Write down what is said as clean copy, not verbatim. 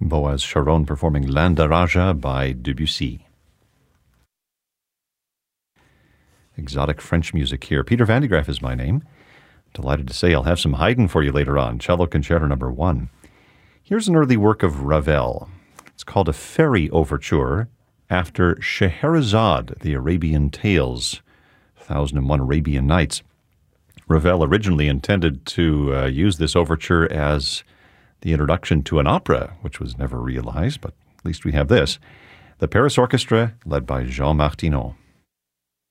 Boaz Sharon performing L'Andaraja by Debussy. Exotic French music here. Peter Van de Graaff is my name. Delighted to say I'll have some Haydn for you later on. Cello Concerto No. 1. Here's an early work of Ravel. It's called a Fairy Overture after Scheherazade, the Arabian Tales, 1001 Arabian Nights. Ravel originally intended to use this overture as the introduction to an opera, which was never realized, but at least we have this. The Paris Orchestra, led by Jean Martineau.